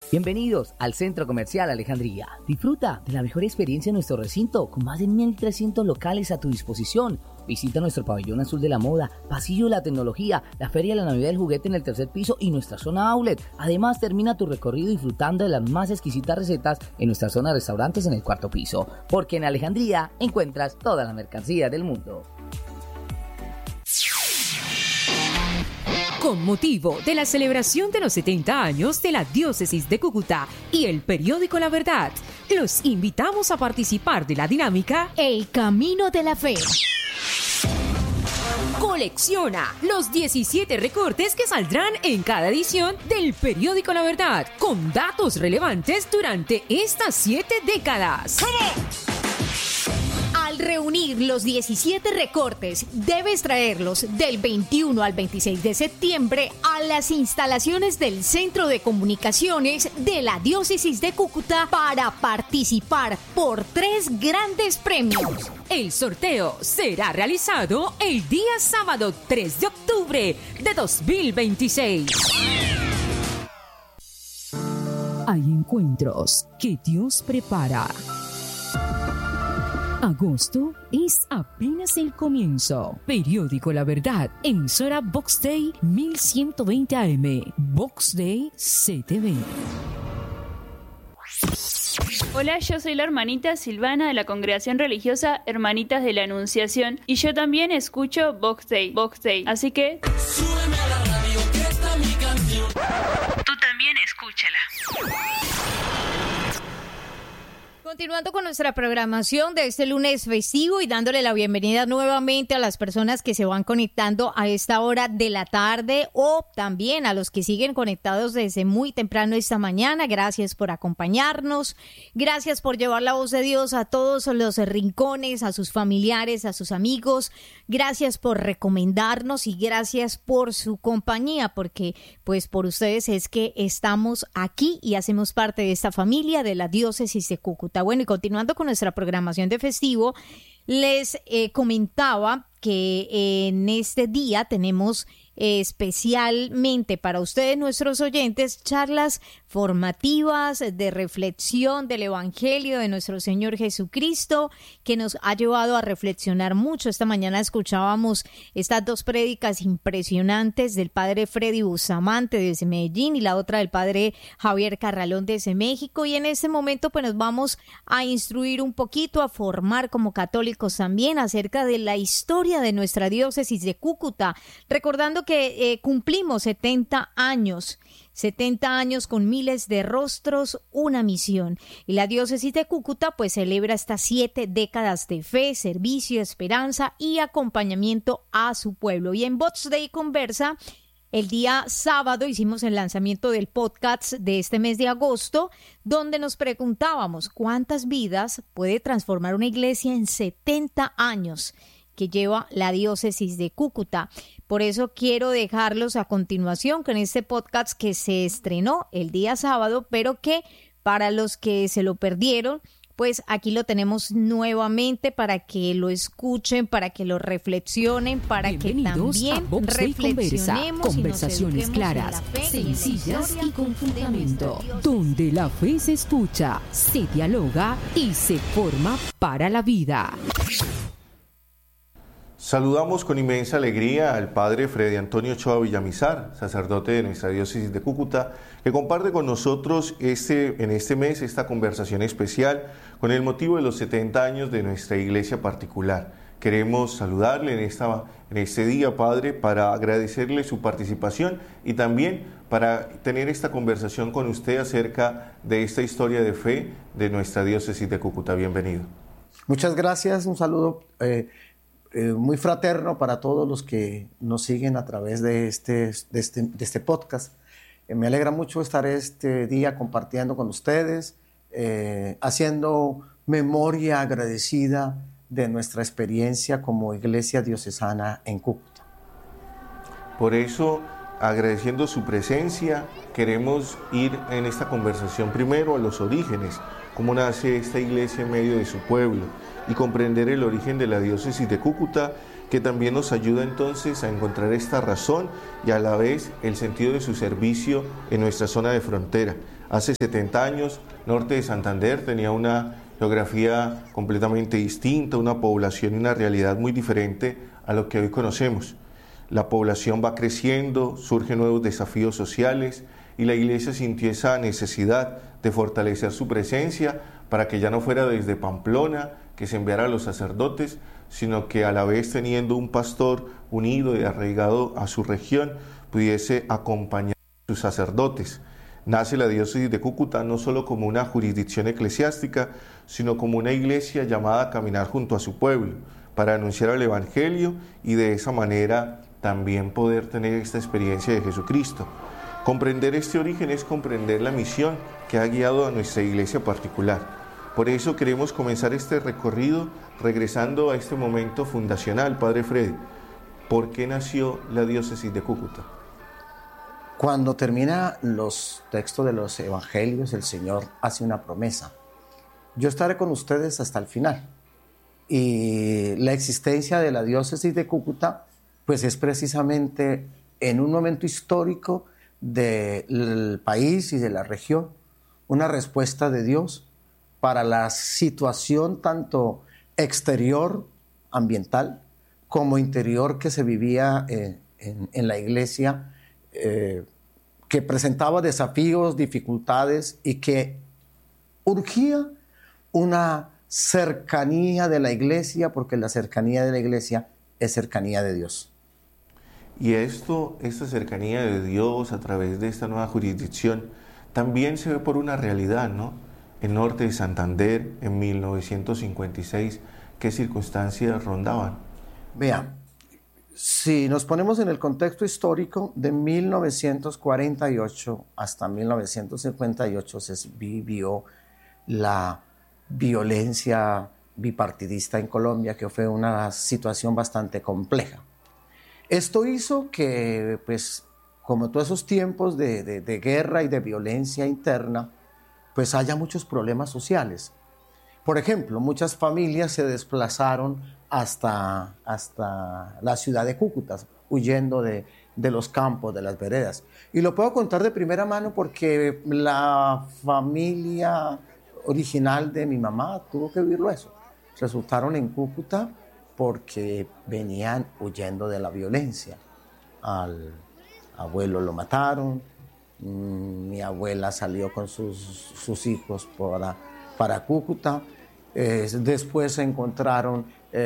Bienvenidos al Centro Comercial Alejandría. Disfruta de la mejor experiencia en nuestro recinto con más de 1.300 locales a tu disposición. Visita nuestro pabellón azul de la moda, pasillo de la tecnología, la feria de la Navidad del juguete en el tercer piso y nuestra zona outlet. Además, termina tu recorrido disfrutando de las más exquisitas recetas en nuestra zona de restaurantes en el cuarto piso. Porque en Alejandría encuentras toda la mercancía del mundo. Con motivo de la celebración de los 70 años de la Diócesis de Cúcuta y el periódico La Verdad, los invitamos a participar de la dinámica El Camino de la Fe. Colecciona los 17 recortes que saldrán en cada edición del periódico La Verdad, con datos relevantes durante estas 7 décadas. Al reunir los 17 recortes, debes traerlos del 21 al 26 de septiembre a las instalaciones del Centro de Comunicaciones de la Diócesis de Cúcuta para participar por 3 grandes premios. El sorteo será realizado el día sábado 3 de octubre de 2026. Hay encuentros que Dios prepara. Agosto es apenas el comienzo. Periódico La Verdad, emisora Vox Day 1120 AM, Vox Day CTV. Hola, yo soy la hermanita Silvana de la Congregación Religiosa Hermanitas de la Anunciación y yo también escucho Vox Day, así que súbeme a la radio que está mi canción. Tú también escúchala. Continuando con nuestra programación de este lunes festivo y dándole la bienvenida nuevamente a las personas que se van conectando a esta hora de la tarde o también a los que siguen conectados desde muy temprano esta mañana. Gracias por acompañarnos, gracias por llevar la voz de Dios a todos los rincones, a sus familiares, a sus amigos. Gracias por recomendarnos y gracias por su compañía, porque pues por ustedes es que estamos aquí y hacemos parte de esta familia de la Diócesis de Cúcuta. Bueno, y continuando con nuestra programación de festivo, les comentaba que en este día tenemos especialmente para ustedes, nuestros oyentes, charlas formativas de reflexión del Evangelio de nuestro Señor Jesucristo, que nos ha llevado a reflexionar mucho. Esta mañana escuchábamos estas 2 prédicas impresionantes del padre Freddy Bustamante desde Medellín y la otra del padre Javier Carralón desde México, y en este momento pues nos vamos a instruir un poquito, a formar como católicos también acerca de la historia de nuestra diócesis de Cúcuta, recordando que cumplimos 70 años con miles de rostros, una misión. Y la diócesis de Cúcuta pues celebra estas 7 décadas de fe, servicio, esperanza y acompañamiento a su pueblo. Y en Vox Day Conversa, el día sábado hicimos el lanzamiento del podcast de este mes de agosto, donde nos preguntábamos cuántas vidas puede transformar una iglesia en 70 años que lleva la diócesis de Cúcuta. Por eso quiero dejarlos a continuación con este podcast que se estrenó el día sábado, pero que para los que se lo perdieron, pues aquí lo tenemos nuevamente para que lo escuchen, para que lo reflexionen, para que también reflexionemos conversaciones claras, sencillas y con fundamento, donde la fe se escucha, se dialoga y se forma para la vida. Saludamos con inmensa alegría al padre Freddy Antonio Ochoa Villamizar, sacerdote de nuestra diócesis de Cúcuta, que comparte con nosotros en este mes esta conversación especial con el motivo de los 70 años de nuestra iglesia particular. Queremos saludarle en este día, padre, para agradecerle su participación y también para tener esta conversación con usted acerca de esta historia de fe de nuestra diócesis de Cúcuta. Bienvenido. Muchas gracias, un saludo muy fraterno para todos los que nos siguen a través de este podcast. Me alegra mucho estar este día compartiendo con ustedes, haciendo memoria agradecida de nuestra experiencia como iglesia diocesana en Cúcuta. Por eso, agradeciendo su presencia, queremos ir en esta conversación primero a los orígenes, cómo nace esta iglesia en medio de su pueblo, y comprender el origen de la diócesis de Cúcuta, que también nos ayuda entonces a encontrar esta razón y a la vez el sentido de su servicio en nuestra zona de frontera. Hace 70 años, Norte de Santander tenía una geografía completamente distinta, una población y una realidad muy diferente a lo que hoy conocemos. La población va creciendo, surgen nuevos desafíos sociales y la iglesia sintió esa necesidad de fortalecer su presencia para que ya no fuera desde Pamplona que se enviara a los sacerdotes, sino que a la vez teniendo un pastor unido y arraigado a su región, pudiese acompañar a sus sacerdotes. Nace la diócesis de Cúcuta no solo como una jurisdicción eclesiástica, sino como una iglesia llamada a caminar junto a su pueblo, para anunciar el Evangelio y de esa manera también poder tener esta experiencia de Jesucristo. Comprender este origen es comprender la misión que ha guiado a nuestra iglesia particular. Por eso queremos comenzar este recorrido regresando a este momento fundacional, Padre Freddy. ¿Por qué nació la diócesis de Cúcuta? Cuando termina los textos de los evangelios, el Señor hace una promesa. Yo estaré con ustedes hasta el final. Y la existencia de la diócesis de Cúcuta, pues es precisamente en un momento histórico del país y de la región, una respuesta de Dios para la situación tanto exterior, ambiental, como interior que se vivía en la iglesia, que presentaba desafíos, dificultades y que urgía una cercanía de la iglesia, porque la cercanía de la iglesia es cercanía de Dios. Y esta cercanía de Dios a través de esta nueva jurisdicción también se ve por una realidad, ¿no? En Norte de Santander, en 1956, ¿qué circunstancias rondaban? Vean, si nos ponemos en el contexto histórico, de 1948 hasta 1958 se vivió la violencia bipartidista en Colombia, que fue una situación bastante compleja. Esto hizo que, pues, como todos esos tiempos de guerra y de violencia interna, pues haya muchos problemas sociales. Por ejemplo, muchas familias se desplazaron hasta la ciudad de Cúcuta, huyendo de los campos, de las veredas. Y lo puedo contar de primera mano porque la familia original de mi mamá tuvo que vivirlo eso. Resultaron en Cúcuta porque venían huyendo de la violencia. Al abuelo lo mataron, mi abuela salió con sus hijos para Cúcuta. Después se encontraron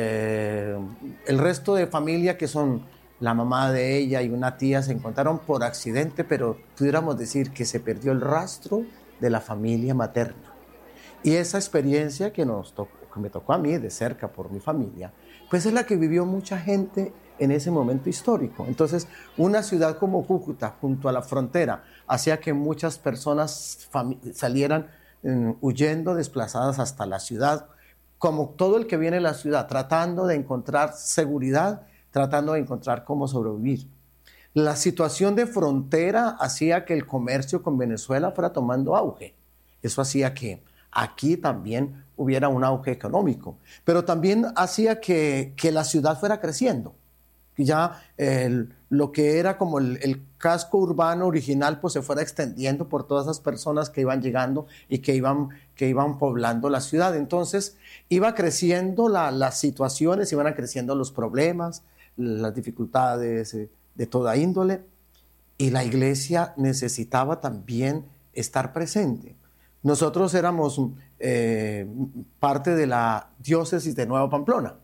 el resto de familia, que son la mamá de ella y una tía, se encontraron por accidente, pero pudiéramos decir que se perdió el rastro de la familia materna. Y esa experiencia que me tocó a mí de cerca por mi familia, pues es la que vivió mucha gente en ese momento histórico. Entonces, una ciudad como Cúcuta, junto a la frontera, hacía que muchas personas salieran huyendo, desplazadas hasta la ciudad, como todo el que viene a la ciudad, tratando de encontrar seguridad, tratando de encontrar cómo sobrevivir. La situación de frontera hacía que el comercio con Venezuela fuera tomando auge. Eso hacía que aquí también hubiera un auge económico, pero también hacía que la ciudad fuera creciendo. Ya lo que era como el casco urbano original, pues se fuera extendiendo por todas esas personas que iban llegando y que iban poblando la ciudad. Entonces iba creciendo las situaciones, iban creciendo los problemas, las dificultades de toda índole, y la iglesia necesitaba también estar presente. Nosotros éramos parte de la diócesis de Nueva Pamplona.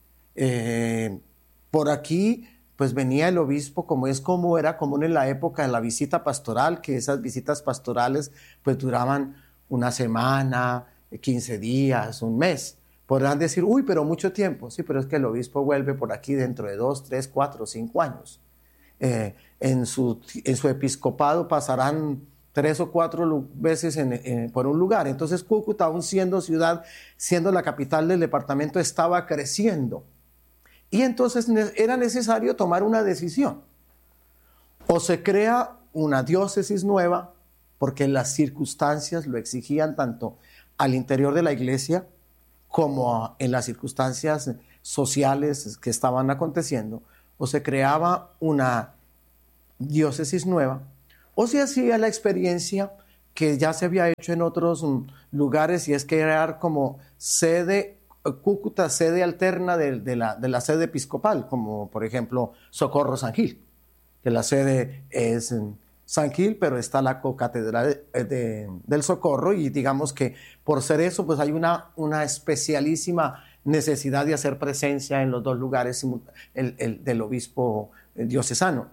Por aquí, pues venía el obispo, como era común en la época de la visita pastoral, que esas visitas pastorales pues duraban una semana, 15 días, un mes. Podrán decir, uy, pero mucho tiempo. Sí, pero es que el obispo vuelve por aquí dentro de 2, 3, 4, 5 años. En su episcopado pasarán 3 o 4 veces por un lugar. Entonces Cúcuta, aún siendo ciudad, siendo la capital del departamento, estaba creciendo. Y entonces era necesario tomar una decisión. O se crea una diócesis nueva, porque las circunstancias lo exigían tanto al interior de la iglesia como en las circunstancias sociales que estaban aconteciendo, o se creaba una diócesis nueva, o se hacía la experiencia que ya se había hecho en otros lugares, y es crear como sede, Cúcuta, sede alterna de la sede episcopal, como por ejemplo Socorro San Gil, que la sede es en San Gil, pero está la cocatedral del Socorro, y digamos que por ser eso, pues hay una especialísima necesidad de hacer presencia en los dos lugares del obispo diocesano.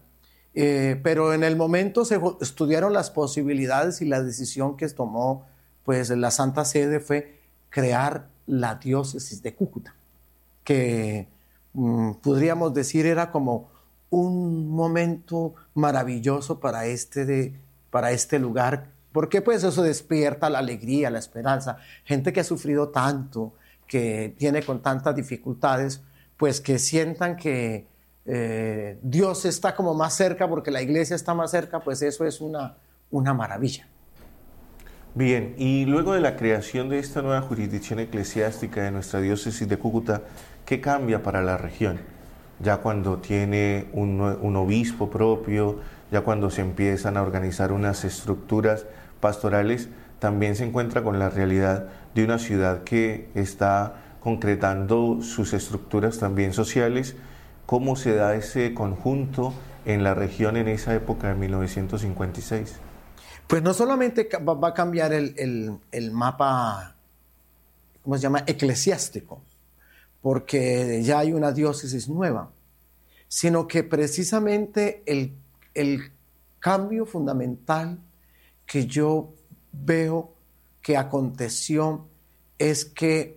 Pero en el momento se estudiaron las posibilidades, y la decisión que tomó pues la Santa Sede fue crear la diócesis de Cúcuta, que podríamos decir era como un momento maravilloso para este lugar, porque pues eso despierta la alegría, la esperanza. Gente que ha sufrido tanto, que viene con tantas dificultades, pues que sientan que Dios está como más cerca, porque la iglesia está más cerca, pues eso es una maravilla. Bien, y luego de la creación de esta nueva jurisdicción eclesiástica de nuestra diócesis de Cúcuta, ¿qué cambia para la región? Ya cuando tiene un obispo propio, ya cuando se empiezan a organizar unas estructuras pastorales, también se encuentra con la realidad de una ciudad que está concretando sus estructuras también sociales. ¿Cómo se da ese conjunto en la región en esa época de 1956? Pues no solamente va a cambiar el mapa, ¿cómo se llama?, eclesiástico, porque ya hay una diócesis nueva, sino que precisamente el cambio fundamental que yo veo que aconteció es que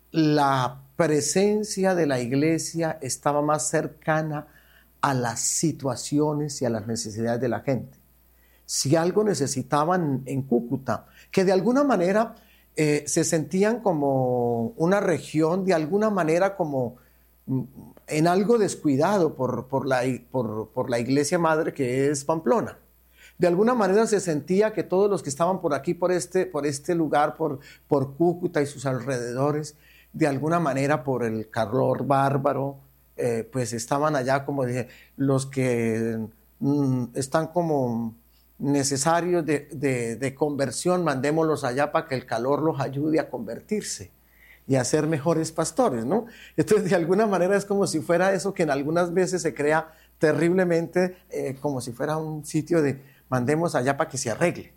la presencia de la iglesia estaba más cercana a las situaciones y a las necesidades de la gente. Si algo necesitaban en Cúcuta, que de alguna manera se sentían como una región, de alguna manera como en algo descuidado por la iglesia madre, que es Pamplona. De alguna manera se sentía que todos los que estaban por aquí, por este lugar, por Cúcuta y sus alrededores, de alguna manera por el calor bárbaro, pues estaban allá, como dije, los que están como necesarios de conversión, mandémoslos allá para que el calor los ayude a convertirse y a ser mejores pastores, ¿no? Entonces, de alguna manera es como si fuera eso que en algunas veces se crea terriblemente, como si fuera un sitio de mandemos allá para que se arregle.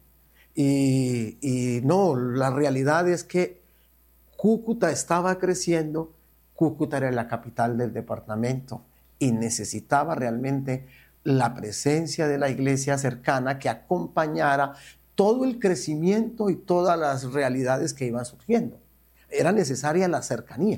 Y no, la realidad es que Cúcuta estaba creciendo, Cúcuta era la capital del departamento y necesitaba realmente la presencia de la iglesia cercana que acompañara todo el crecimiento y todas las realidades que iban surgiendo. Era necesaria la cercanía,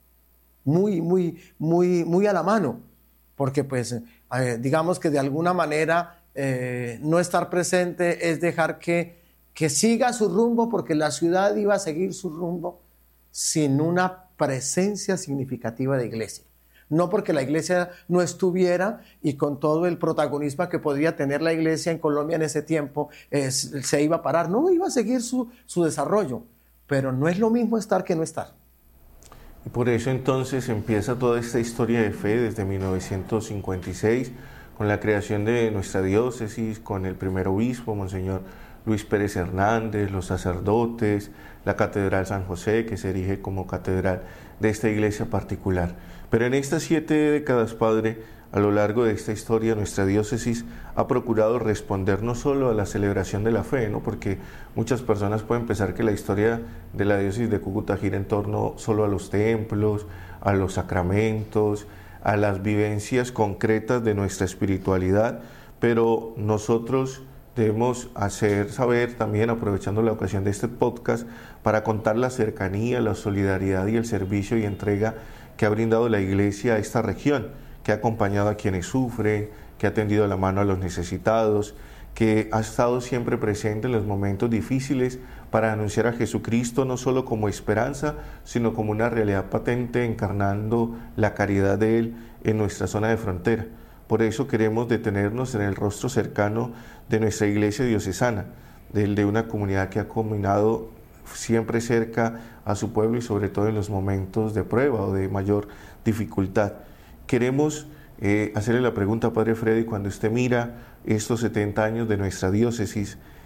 muy a la mano, porque pues digamos que de alguna manera no estar presente es dejar que siga su rumbo, porque la ciudad iba a seguir su rumbo sin una presencia significativa de iglesia. No porque la iglesia no estuviera, y con todo el protagonismo que podría tener la iglesia en Colombia en ese tiempo, se iba a parar. No, iba a seguir su desarrollo, pero no es lo mismo estar que no estar. Y por eso entonces empieza toda esta historia de fe desde 1956, con la creación de nuestra diócesis, con el primer obispo, Monseñor Luis Pérez Hernández, los sacerdotes, la Catedral San José, que se erige como catedral de esta iglesia particular. Pero en estas 7 décadas, Padre, a lo largo de esta historia, nuestra diócesis ha procurado responder no solo a la celebración de la fe, ¿no? Porque muchas personas pueden pensar que la historia de la diócesis de Cúcuta gira en torno solo a los templos, a los sacramentos, a las vivencias concretas de nuestra espiritualidad, pero nosotros debemos hacer saber también, aprovechando la ocasión de este podcast, para contar la cercanía, la solidaridad y el servicio y entrega que ha brindado la Iglesia a esta región, que ha acompañado a quienes sufren, que ha tendido la mano a los necesitados, que ha estado siempre presente en los momentos difíciles para anunciar a Jesucristo no solo como esperanza, sino como una realidad patente, encarnando la caridad de Él en nuestra zona de frontera. Por eso queremos detenernos en el rostro cercano de nuestra iglesia diocesana, de una comunidad que ha caminado siempre cerca a su pueblo y sobre todo en los momentos de prueba o de mayor dificultad. Queremos hacerle la pregunta, Padre Freddy, cuando usted mira estos 70 años de nuestra diócesis,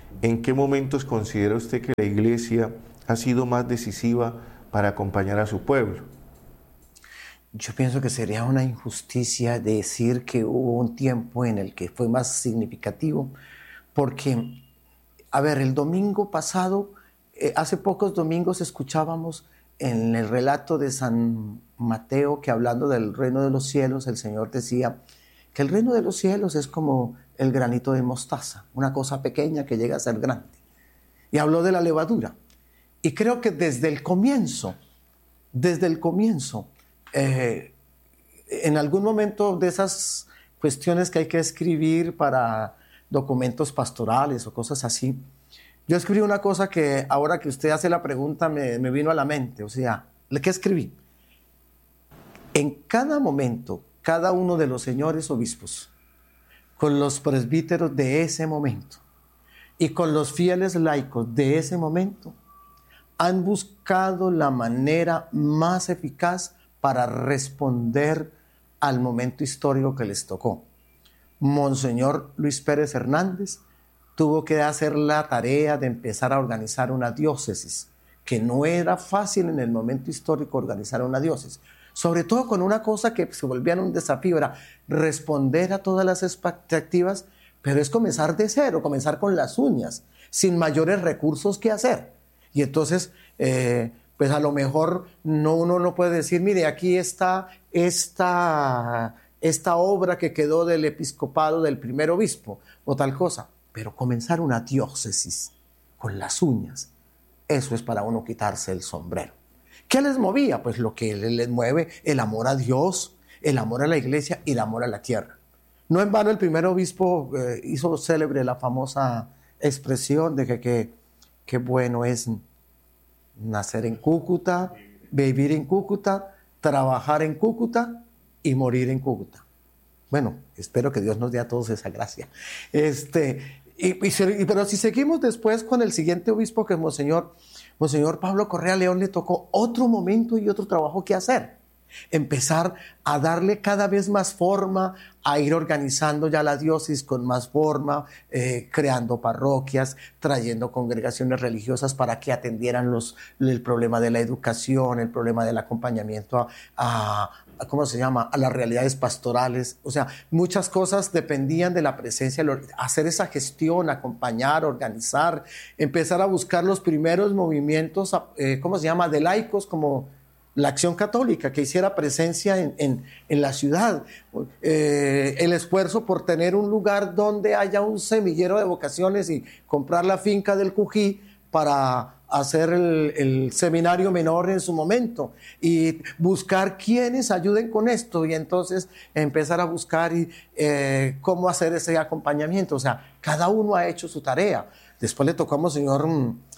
¿En qué momentos considera usted que la Iglesia ha sido más decisiva para acompañar a su pueblo? Yo pienso que sería una injusticia decir que hubo un tiempo en el que fue más significativo, porque, a ver, el domingo pasado, hace pocos domingos escuchábamos en el relato de San Mateo que, hablando del reino de los cielos, el Señor decía que el reino de los cielos es como el granito de mostaza, una cosa pequeña que llega a ser grande. Y habló de la levadura. Y creo que desde el comienzo, en algún momento de esas cuestiones que hay que escribir para documentos pastorales o cosas así, yo escribí una cosa que ahora que usted hace la pregunta me vino a la mente. O sea, ¿qué escribí? En cada momento, cada uno de los señores obispos, con los presbíteros de ese momento y con los fieles laicos de ese momento, han buscado la manera más eficaz para responder al momento histórico que les tocó. Monseñor Luis Pérez Hernández tuvo que hacer la tarea de empezar a organizar una diócesis, que no era fácil en el momento histórico organizar una diócesis, sobre todo con una cosa que se volvía un desafío, era responder a todas las expectativas, pero es comenzar de cero, comenzar con las uñas, sin mayores recursos que hacer. Y entonces, pues a lo mejor uno no puede decir, mire, aquí está esta obra que quedó del episcopado del primer obispo, o tal cosa. Pero comenzar una diócesis con las uñas, eso es para uno quitarse el sombrero. ¿Qué les movía? Pues lo que les mueve, el amor a Dios, el amor a la iglesia y el amor a la tierra. No en vano el primer obispo hizo célebre la famosa expresión de que bueno es nacer en Cúcuta, vivir en Cúcuta, trabajar en Cúcuta y morir en Cúcuta. Bueno, espero que Dios nos dé a todos esa gracia. Pero si seguimos después con el siguiente obispo, que es Monseñor Pablo Correa León, le tocó otro momento y otro trabajo que hacer. Empezar a darle cada vez más forma, a ir organizando ya la diócesis con más forma, creando parroquias, trayendo congregaciones religiosas para que atendieran el problema de la educación, el problema del acompañamiento a las realidades pastorales. O sea, muchas cosas dependían de la presencia, hacer esa gestión, acompañar, organizar, empezar a buscar los primeros movimientos, de laicos, como la Acción Católica, que hiciera presencia en la ciudad, el esfuerzo por tener un lugar donde haya un semillero de vocaciones y comprar la finca del Cují para hacer el seminario menor en su momento y buscar quienes ayuden con esto y entonces empezar a buscar cómo hacer ese acompañamiento. O sea, cada uno ha hecho su tarea. Después le tocó a Monseñor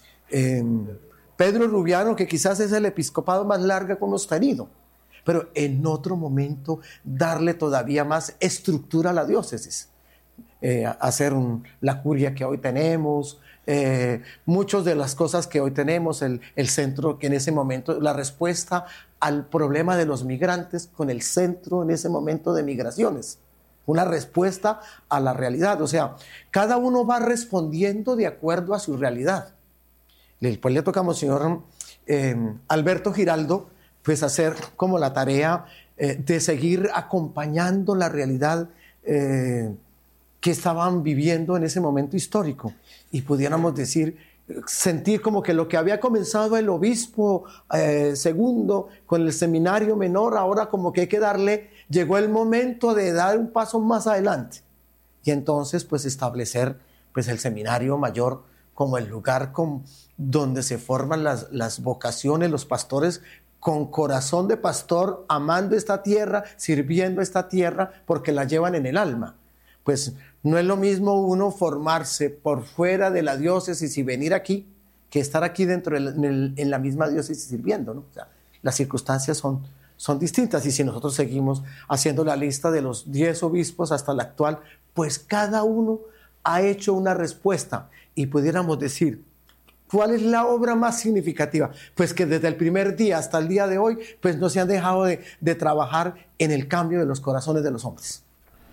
Pedro Rubiano, que quizás es el episcopado más largo que hemos tenido, pero en otro momento darle todavía más estructura a la diócesis, hacer la curia que hoy tenemos, muchas de las cosas que hoy tenemos, el centro que en ese momento, la respuesta al problema de los migrantes con el centro en ese momento de migraciones, una respuesta a la realidad. O sea, cada uno va respondiendo de acuerdo a su realidad. Después le toca a Monseñor Alberto Giraldo, pues hacer como la tarea de seguir acompañando la realidad que estaban viviendo en ese momento histórico. Y pudiéramos decir, sentir como que lo que había comenzado el obispo segundo con el seminario menor, ahora como que hay que llegó el momento de dar un paso más adelante. Y entonces pues establecer pues el seminario mayor como el lugar donde se forman las vocaciones, los pastores con corazón de pastor, amando esta tierra, sirviendo esta tierra, porque la llevan en el alma. Pues no es lo mismo uno formarse por fuera de la diócesis y venir aquí, que estar aquí dentro en la misma diócesis sirviendo, ¿no? O sea, las circunstancias son distintas, y si nosotros seguimos haciendo la lista de los 10 obispos hasta la actual, pues cada uno ha hecho una respuesta. Y pudiéramos decir, ¿cuál es la obra más significativa? Pues que desde el primer día hasta el día de hoy, pues no se han dejado de trabajar en el cambio de los corazones de los hombres.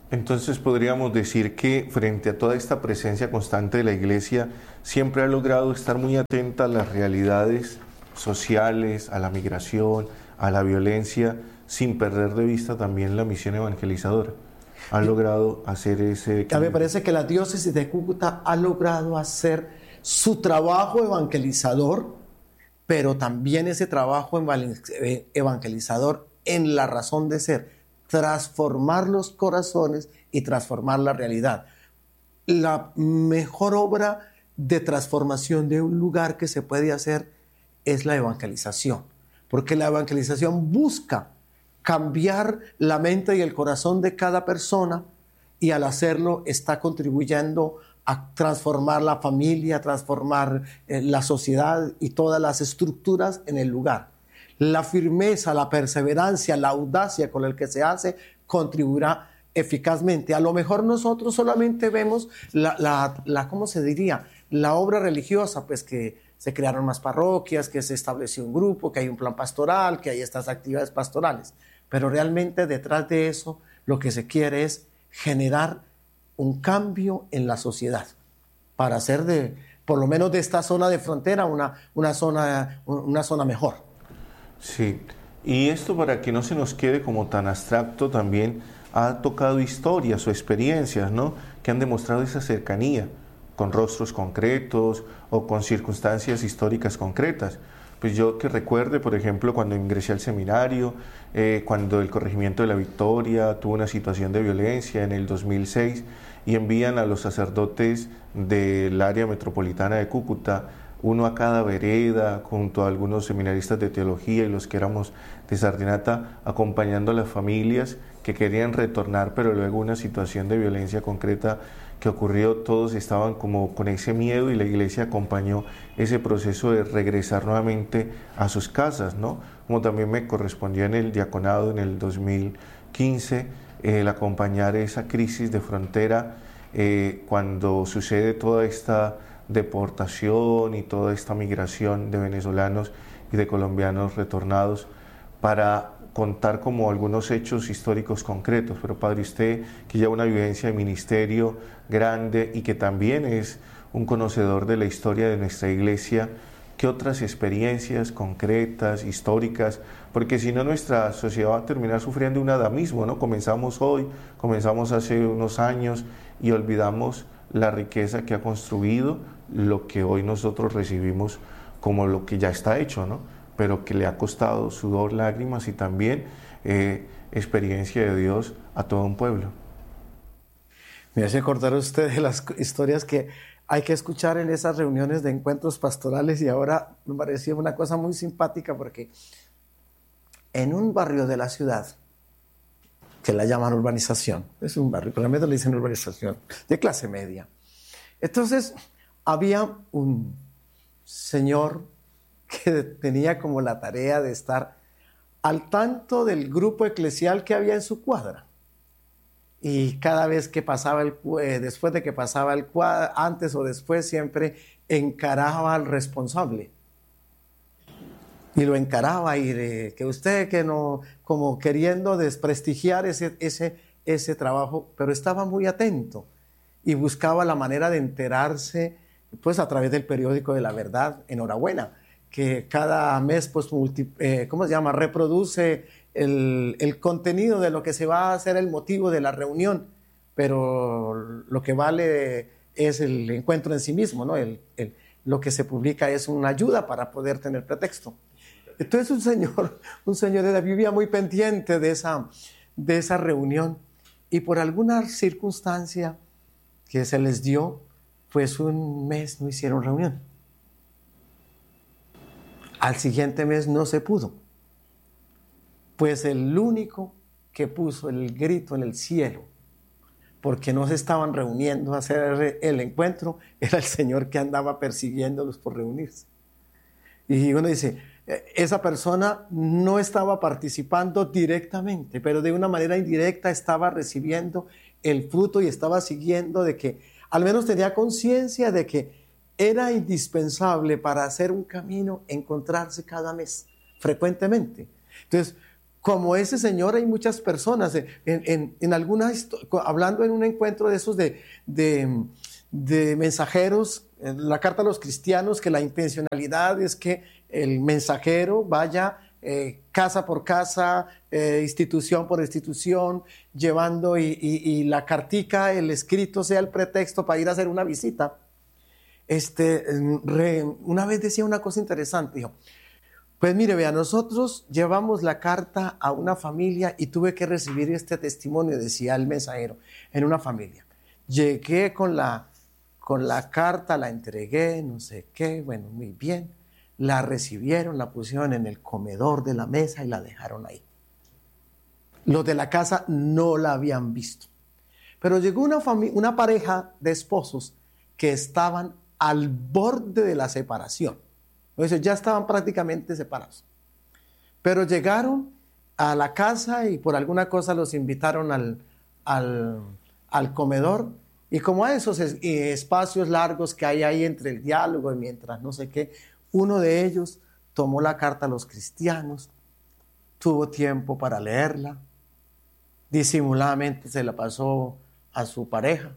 Entonces podríamos decir que frente a toda esta presencia constante de la Iglesia, siempre ha logrado estar muy atenta a las realidades sociales, a la migración, a la violencia, sin perder de vista también la misión evangelizadora. Ha logrado hacer ese... A mí me parece que la diócesis de Cúcuta ha logrado hacer su trabajo evangelizador, pero también ese trabajo evangelizador en la razón de ser, transformar los corazones y transformar la realidad. La mejor obra de transformación de un lugar que se puede hacer es la evangelización, porque la evangelización busca cambiar la mente y el corazón de cada persona, y al hacerlo está contribuyendo a transformar la familia, a transformar la sociedad y todas las estructuras en el lugar. La firmeza, la perseverancia, la audacia con la que se hace contribuirá eficazmente. A lo mejor nosotros solamente vemos ¿cómo se diría? La obra religiosa, pues que se crearon más parroquias, que se estableció un grupo, que hay un plan pastoral, que hay estas actividades pastorales. Pero realmente detrás de eso lo que se quiere es generar un cambio en la sociedad para hacer por lo menos de esta zona de frontera una zona mejor. Sí, y esto para que no se nos quede como tan abstracto también ha tocado historias o experiencias, ¿no?, que han demostrado esa cercanía con rostros concretos o con circunstancias históricas concretas. Pues yo que recuerde, por ejemplo, cuando ingresé al seminario, cuando el corregimiento de la Victoria tuvo una situación de violencia en el 2006 y envían a los sacerdotes del área metropolitana de Cúcuta, uno a cada vereda, junto a algunos seminaristas de teología y los que éramos de Sardinata, acompañando a las familias que querían retornar, pero luego una situación de violencia concreta que ocurrió, todos estaban como con ese miedo y la Iglesia acompañó ese proceso de regresar nuevamente a sus casas, ¿no? Como también me correspondió en el diaconado en el 2015, el acompañar esa crisis de frontera cuando sucede toda esta deportación y toda esta migración de venezolanos y de colombianos retornados, para contar como algunos hechos históricos concretos. Pero Padre, usted que lleva una vivencia de ministerio grande y que también es un conocedor de la historia de nuestra Iglesia, ¿qué otras experiencias concretas, históricas? Porque si no, nuestra sociedad va a terminar sufriendo un adamismo, ¿no? Comenzamos hoy, comenzamos hace unos años y olvidamos la riqueza que ha construido lo que hoy nosotros recibimos como lo que ya está hecho, ¿no?, pero que le ha costado sudor, lágrimas y también experiencia de Dios a todo un pueblo. Me hace acordar usted de las historias que hay que escuchar en esas reuniones de encuentros pastorales, y ahora me pareció una cosa muy simpática porque en un barrio de la ciudad, que la llaman urbanización, es un barrio, pero a mí le dicen urbanización, de clase media. Entonces había un señor que tenía como la tarea de estar al tanto del grupo eclesial que había en su cuadra. Y cada vez que pasaba después de que pasaba el cuadro, antes o después, siempre encaraba al responsable. Y lo encaraba y que usted que no, como queriendo desprestigiar ese trabajo, pero estaba muy atento y buscaba la manera de enterarse, pues a través del periódico de La Verdad. Enhorabuena, que cada mes pues reproduce el contenido de lo que se va a hacer el motivo de la reunión, pero lo que vale es el encuentro en sí mismo, ¿no? Lo que se publica es una ayuda para poder tener pretexto. Entonces un señor vivía muy pendiente de esa reunión, y por alguna circunstancia que se les dio, pues un mes no hicieron reunión. Al siguiente mes no se pudo. Pues el único que puso el grito en el cielo porque no se estaban reuniendo a hacer el encuentro era el señor que andaba persiguiéndolos por reunirse. Y uno dice, esa persona no estaba participando directamente, pero de una manera indirecta estaba recibiendo el fruto y estaba siguiendo, de que al menos tenía conciencia de que era indispensable para hacer un camino encontrarse cada mes, frecuentemente. Entonces, como ese señor hay muchas personas. En algunas, hablando en un encuentro de esos de mensajeros, en la carta a los cristianos, que la intencionalidad es que el mensajero vaya casa por casa, institución por institución, llevando y la cartica, el escrito sea el pretexto para ir a hacer una visita. Una vez decía una cosa interesante, dijo, pues mire, vea, nosotros llevamos la carta a una familia y tuve que recibir este testimonio, decía el mensajero, en una familia. Llegué con la carta, la entregué, no sé qué, bueno, muy bien. La recibieron, la pusieron en el comedor de la mesa y la dejaron ahí. Los de la casa no la habían visto. Pero llegó una pareja de esposos que estaban al borde de la separación. Entonces ya estaban prácticamente separados. Pero llegaron a la casa y por alguna cosa los invitaron al comedor. Y como a esos espacios largos que hay ahí entre el diálogo y mientras no sé qué, uno de ellos tomó la carta a los cristianos, tuvo tiempo para leerla, disimuladamente se la pasó a su pareja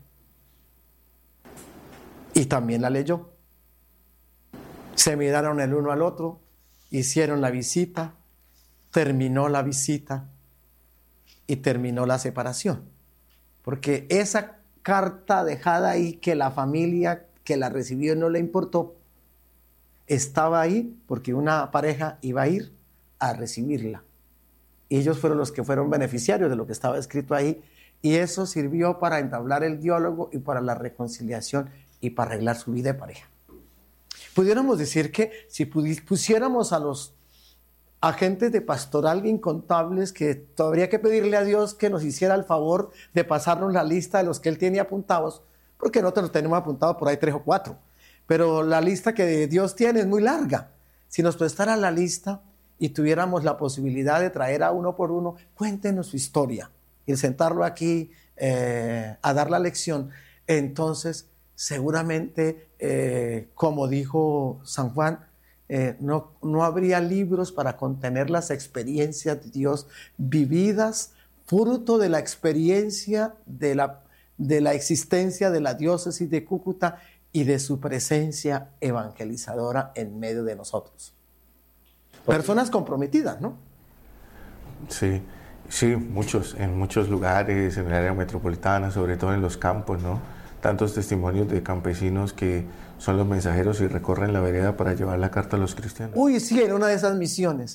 y también la leyó. Se miraron el uno al otro, hicieron la visita, terminó la visita y terminó la separación. Porque esa carta dejada ahí que la familia que la recibió no le importó, estaba ahí porque una pareja iba a ir a recibirla. Y ellos fueron los que fueron beneficiarios de lo que estaba escrito ahí. Y eso sirvió para entablar el diálogo y para la reconciliación y para arreglar su vida de pareja. Pudiéramos decir que si pusiéramos a los agentes de pastoral incontables, que habría que pedirle a Dios que nos hiciera el favor de pasarnos la lista de los que Él tiene apuntados, porque nosotros los tenemos apuntados por ahí 3 o 4. Pero la lista que Dios tiene es muy larga. Si nos prestara la lista y tuviéramos la posibilidad de traer a uno por uno, cuéntenos su historia y sentarlo aquí a dar la lección, entonces seguramente, como dijo San Juan, no habría libros para contener las experiencias de Dios vividas, fruto de la experiencia de la existencia de la diócesis de Cúcuta y de su presencia evangelizadora en medio de nosotros. Personas comprometidas, ¿no? Sí, muchos, en muchos lugares, en el área metropolitana, sobre todo en los campos, ¿no? Tantos testimonios de campesinos que son los mensajeros y recorren la vereda para llevar la carta a los cristianos. Uy, sí, en una de esas misiones,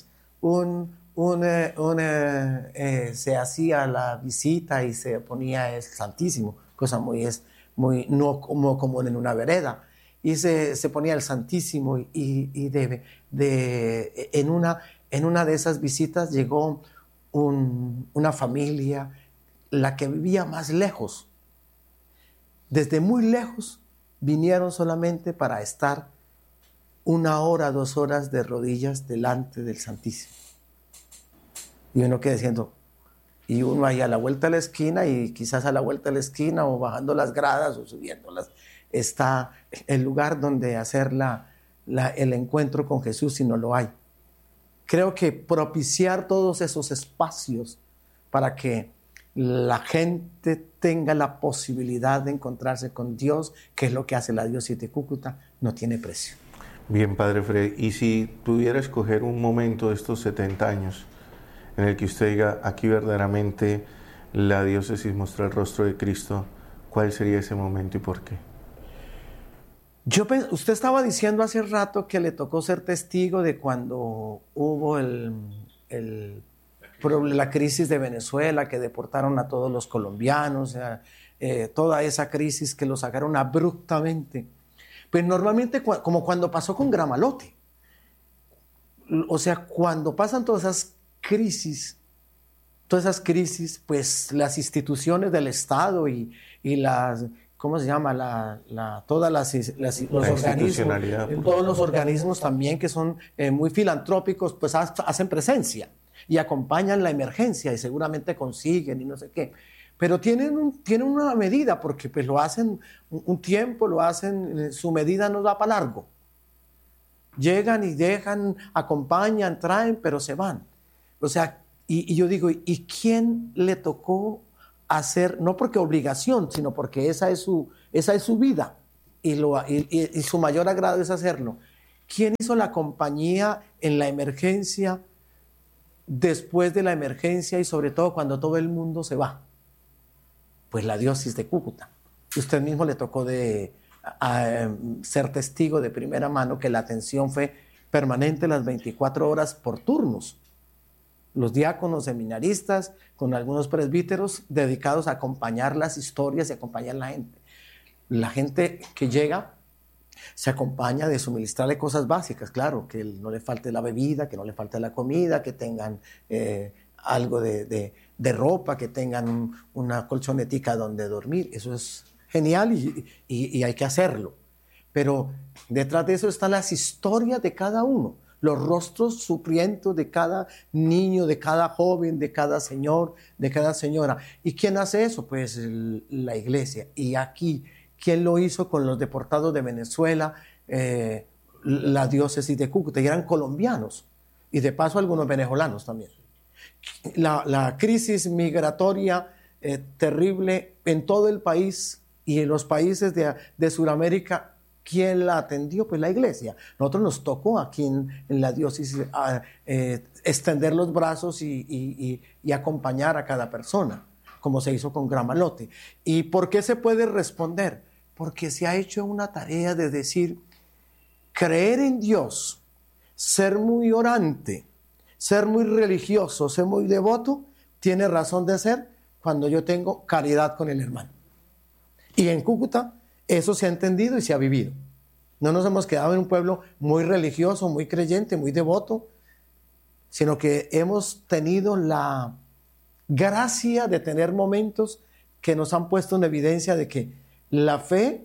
se hacía la visita y se ponía el Santísimo, cosa muy no como común en una vereda, y se ponía el Santísimo y en una de esas visitas llegó una familia, la que vivía más lejos. Desde muy lejos vinieron solamente para estar 1 hora, 2 horas de rodillas delante del Santísimo. Y uno queda diciendo, y uno ahí a la vuelta de la esquina, y quizás a la vuelta de la esquina o bajando las gradas o subiéndolas, está el lugar donde hacer el encuentro con Jesús si no lo hay. Creo que propiciar todos esos espacios para que la gente tenga la posibilidad de encontrarse con Dios, que es lo que hace la diócesis de Cúcuta, no tiene precio. Bien, Padre Fred, y si pudiera escoger un momento de estos 70 años en el que usted diga, aquí verdaderamente la diócesis muestra el rostro de Cristo, ¿cuál sería ese momento y por qué? Usted estaba diciendo hace rato que le tocó ser testigo de cuando hubo la crisis de Venezuela, que deportaron a todos los colombianos, toda esa crisis que lo sacaron abruptamente. Pues normalmente, como cuando pasó con Gramalote, o sea, cuando pasan todas esas crisis, pues las instituciones del Estado y las, ¿cómo se llama? Todas los organismos, todos los organismos también que son muy filantrópicos, pues hacen presencia y acompañan la emergencia y seguramente consiguen y no sé qué. Pero tienen una medida, porque pues lo hacen un tiempo, su medida no da para largo. Llegan y dejan, acompañan, traen, pero se van. O sea, Y yo digo, ¿y quién le tocó hacer? No porque obligación, sino porque esa es su vida y su mayor agrado es hacerlo. ¿Quién hizo la compañía en la emergencia, después de la emergencia y sobre todo cuando todo el mundo se va? Pues la diócesis de Cúcuta. Usted mismo le tocó ser testigo de primera mano que la atención fue permanente las 24 horas por turnos. Los diáconos, seminaristas, con algunos presbíteros dedicados a acompañar las historias y acompañar a la gente. La gente que llega se acompaña de suministrarle cosas básicas, claro, que no le falte la bebida, que no le falte la comida, que tengan algo de ropa, que tengan una colchonetica donde dormir. Eso es genial y hay que hacerlo. Pero detrás de eso están las historias de cada uno, los rostros sufrientos de cada niño, de cada joven, de cada señor, de cada señora. ¿Y quién hace eso? Pues la iglesia. Y aquí, ¿quién lo hizo con los deportados de Venezuela? La diócesis de Cúcuta. Y eran colombianos. Y de paso algunos venezolanos también. La crisis migratoria terrible en todo el país y en los países de Sudamérica, ¿quién la atendió? Pues la iglesia. Nosotros nos tocó aquí en la diócesis extender los brazos y acompañar a cada persona, como se hizo con Gramalote. ¿Y por qué se puede responder? Porque se ha hecho una tarea de decir, creer en Dios, ser muy orante, ser muy religioso, ser muy devoto, tiene razón de ser cuando yo tengo caridad con el hermano. Y en Cúcuta eso se ha entendido y se ha vivido. No nos hemos quedado en un pueblo muy religioso, muy creyente, muy devoto, sino que hemos tenido la gracia de tener momentos que nos han puesto en evidencia de que la fe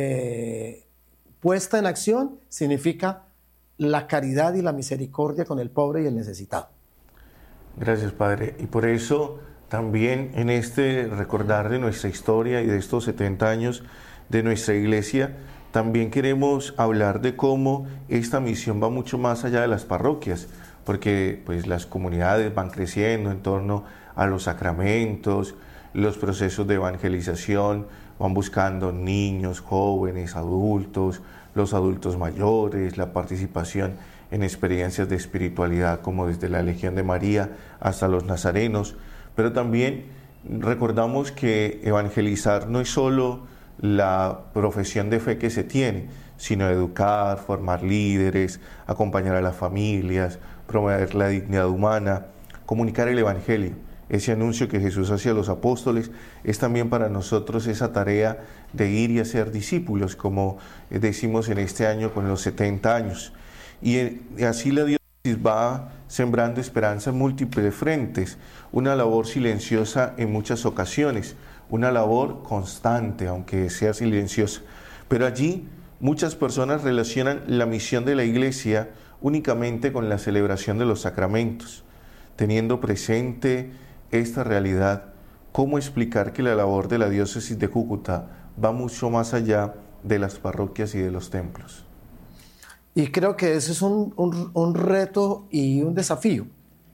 puesta en acción significa la caridad y la misericordia con el pobre y el necesitado. Gracias, Padre. Y por eso también en este recordar de nuestra historia y de estos 70 años de nuestra iglesia, también queremos hablar de cómo esta misión va mucho más allá de las parroquias, porque pues las comunidades van creciendo en torno a los sacramentos, los procesos de evangelización, van buscando niños, jóvenes, adultos, los adultos mayores, la participación en experiencias de espiritualidad como desde la Legión de María hasta los nazarenos, pero también recordamos que evangelizar no es solo la profesión de fe que se tiene, sino educar, formar líderes, acompañar a las familias, promover la dignidad humana, comunicar el Evangelio. Ese anuncio que Jesús hacía a los apóstoles es también para nosotros esa tarea de ir y hacer discípulos, como decimos en este año con los 70 años. Y así la diócesis va sembrando esperanza en múltiples frentes, una labor silenciosa en muchas ocasiones, una labor constante, aunque sea silenciosa. Pero allí muchas personas relacionan la misión de la Iglesia únicamente con la celebración de los sacramentos. Teniendo presente esta realidad, ¿cómo explicar que la labor de la diócesis de Cúcuta va mucho más allá de las parroquias y de los templos? Y creo que ese es un reto y un desafío.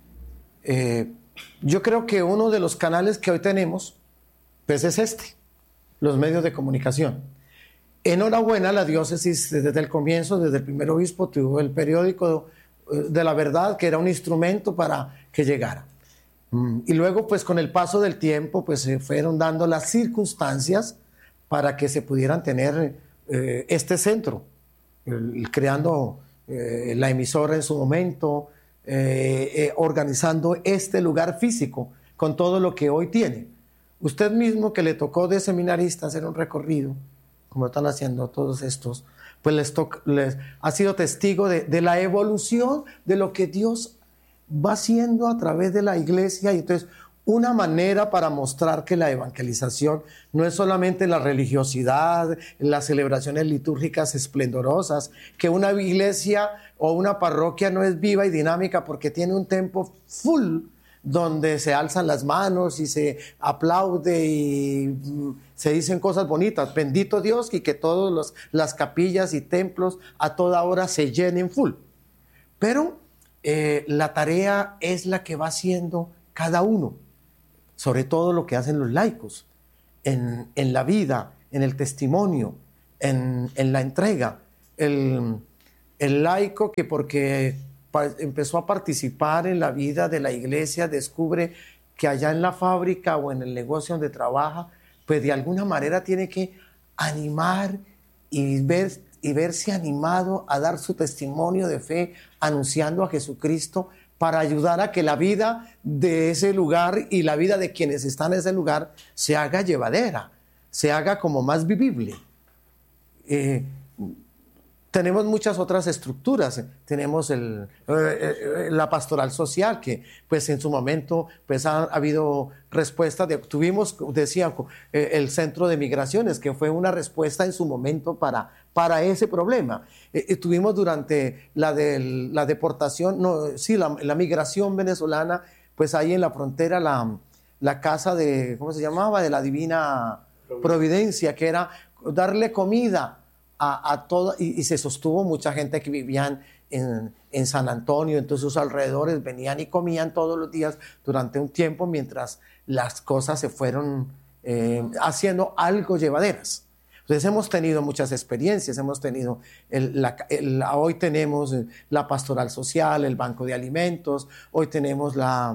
Yo creo que uno de los canales que hoy tenemos pues es los medios de comunicación. Enhorabuena, la diócesis desde el comienzo, desde el primer obispo, tuvo el periódico de la verdad, que era un instrumento para que llegara. Y luego, pues con el paso del tiempo, pues se fueron dando las circunstancias para que se pudieran tener este centro, creando la emisora en su momento, organizando este lugar físico con todo lo que hoy tiene. Usted mismo, que le tocó de seminarista hacer un recorrido, como están haciendo todos estos, pues les ha sido testigo de la evolución de lo que Dios va haciendo a través de la iglesia. Y entonces, una manera para mostrar que la evangelización no es solamente la religiosidad, las celebraciones litúrgicas esplendorosas, que una iglesia o una parroquia no es viva y dinámica porque tiene un tempo full, donde se alzan las manos y se aplaude y se dicen cosas bonitas. Bendito Dios, y que todas las capillas y templos a toda hora se llenen full. Pero la tarea es la que va haciendo cada uno, sobre todo lo que hacen los laicos, en la vida, en el testimonio, en la entrega. El laico que porque empezó a participar en la vida de la iglesia descubre que allá en la fábrica o en el negocio donde trabaja, pues de alguna manera tiene que animar y verse animado a dar su testimonio de fe, anunciando a Jesucristo, para ayudar a que la vida de ese lugar y la vida de quienes están en ese lugar se haga llevadera, se haga como más vivible. Tenemos muchas otras estructuras. Tenemos la pastoral social, que pues en su momento pues ha habido respuestas. Tuvimos, decía, el centro de migraciones, que fue una respuesta en su momento para ese problema. Tuvimos durante la deportación, la migración venezolana, pues ahí en la frontera la casa de, ¿cómo se llamaba?, de la Divina Providencia, que era darle comida a todo, y se sostuvo mucha gente que vivían en San Antonio, en todos sus alrededores, venían y comían todos los días durante un tiempo mientras las cosas se fueron haciendo algo llevaderas. Entonces hemos tenido muchas experiencias, hemos tenido, hoy tenemos la pastoral social, el banco de alimentos, hoy tenemos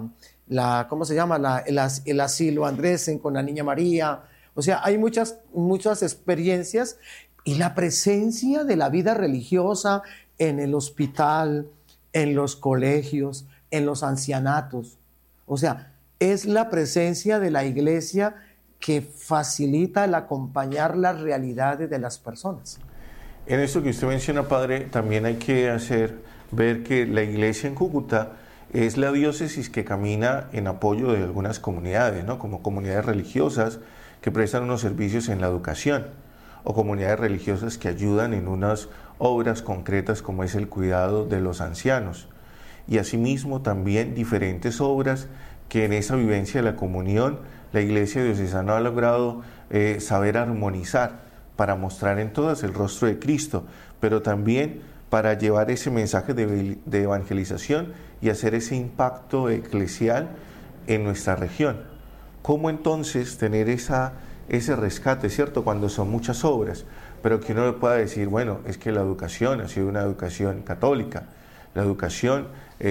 ¿cómo se llama?, el asilo Andresen con la Niña María. O sea, hay muchas experiencias. Y la presencia de la vida religiosa en el hospital, en los colegios, en los ancianatos. O sea, es la presencia de la iglesia que facilita el acompañar las realidades de las personas. En esto que usted menciona, padre, también hay que ver que la iglesia en Cúcuta es la diócesis que camina en apoyo de algunas comunidades, ¿no?, como comunidades religiosas que prestan unos servicios en la educación, o comunidades religiosas que ayudan en unas obras concretas como es el cuidado de los ancianos. Y asimismo también diferentes obras que en esa vivencia de la comunión la Iglesia diocesana ha logrado saber armonizar para mostrar en todas el rostro de Cristo, pero también para llevar ese mensaje de evangelización y hacer ese impacto eclesial en nuestra región. ¿Cómo entonces tener ese rescate, ¿cierto?, cuando son muchas obras, pero que uno le pueda decir, bueno, es que la educación ha sido una educación católica? La educación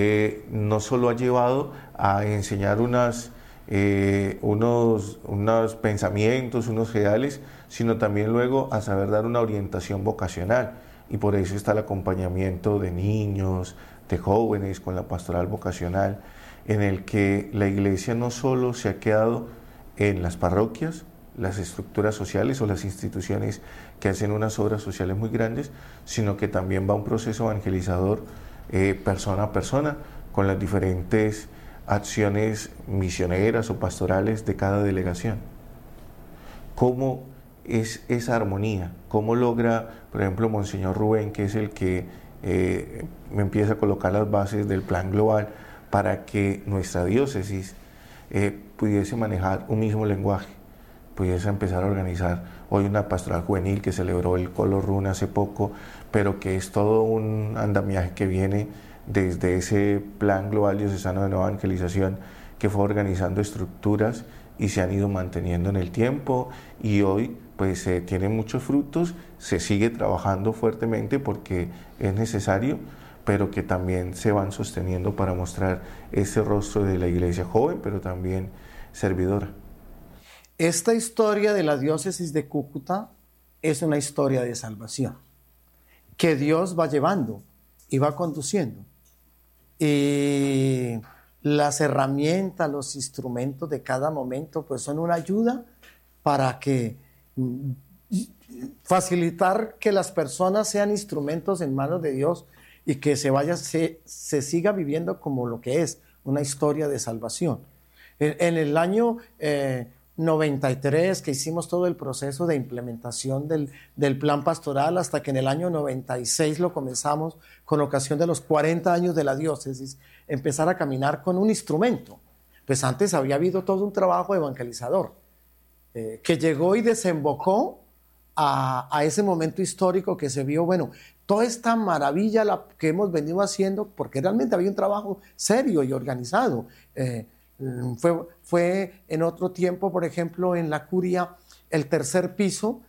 no solo ha llevado a enseñar unos pensamientos, unos ideales, sino también luego a saber dar una orientación vocacional, y por eso está el acompañamiento de niños, de jóvenes con la pastoral vocacional, en el que la iglesia no solo se ha quedado en las parroquias, las estructuras sociales o las instituciones que hacen unas obras sociales muy grandes, sino que también va un proceso evangelizador persona a persona con las diferentes acciones misioneras o pastorales de cada delegación. ¿Cómo es esa armonía? ¿Cómo logra, por ejemplo, Monseñor Rubén, que es el que me empieza a colocar las bases del plan global para que nuestra diócesis pudiese manejar un mismo lenguaje, pudiese empezar a organizar hoy una pastoral juvenil que celebró el Colo Run hace poco, pero que es todo un andamiaje que viene desde ese plan global diocesano de nueva evangelización, que fue organizando estructuras y se han ido manteniendo en el tiempo, y hoy pues tiene muchos frutos, se sigue trabajando fuertemente porque es necesario, pero que también se van sosteniendo para mostrar ese rostro de la iglesia joven, pero también servidora. Esta historia de la diócesis de Cúcuta es una historia de salvación que Dios va llevando y va conduciendo. Y las herramientas, los instrumentos de cada momento pues son una ayuda para que facilitar que las personas sean instrumentos en manos de Dios y que se siga viviendo como lo que es una historia de salvación. En el año 93, que hicimos todo el proceso de implementación del plan pastoral, hasta que en el año 96 lo comenzamos, con ocasión de los 40 años de la diócesis, empezar a caminar con un instrumento. Pues antes había habido todo un trabajo evangelizador, que llegó y desembocó a ese momento histórico que se vio, bueno, toda esta maravilla que hemos venido haciendo, porque realmente había un trabajo serio y organizado. Fue en otro tiempo, por ejemplo, en la curia, el tercer piso